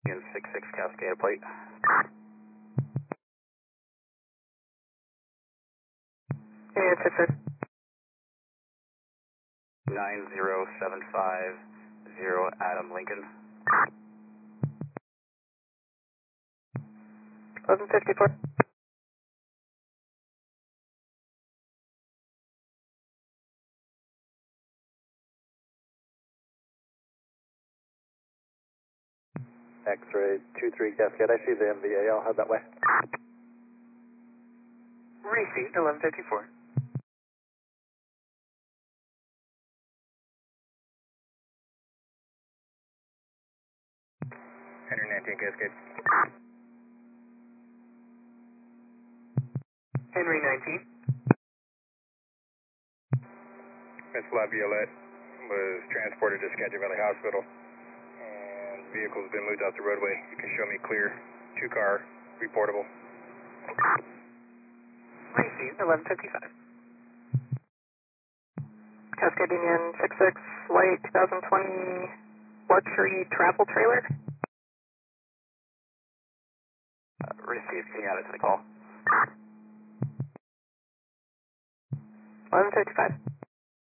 Union 66 Cascade plate. Union 66. 90750 Adam Lincoln. 1154. X-ray 23 Cascade. I see the MVA. I'll head that way. Received 1154. Henry 19 Cascade. Henry 19. Miss La Violette was transported to Skagit Valley Hospital, and vehicle's been moved off the roadway. You can show me clear. 2-car, reportable. Received 1155. Cascade Union 66, light 2020 luxury travel trailer. Received. Can you add it to the call? 1155.